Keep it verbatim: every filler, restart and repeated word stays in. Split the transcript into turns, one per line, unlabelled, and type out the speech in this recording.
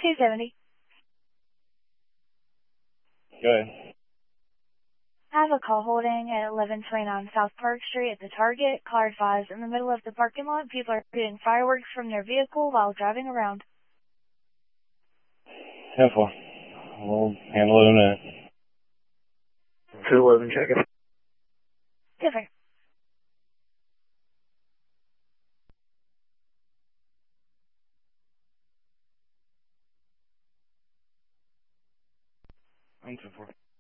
two seventy.
Go ahead.
I have a call holding at eleven twenty-nine South Park Street at the Target. Car advised in the middle of the parking lot. People are shooting fireworks from their vehicle while driving around.
ten four. We'll handle it in a minute.
two eleven, check it.
Different.
I'm ten four.